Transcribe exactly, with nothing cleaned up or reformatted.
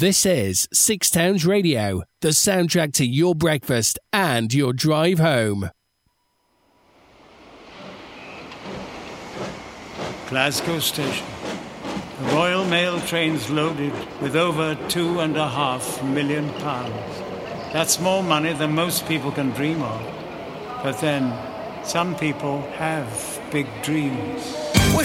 This is Six Towns Radio, the soundtrack to your breakfast and your drive home. Glasgow Station. The Royal Mail train's loaded with over two and a half million pounds. That's more money than most people can dream of. But then, some people have big dreams.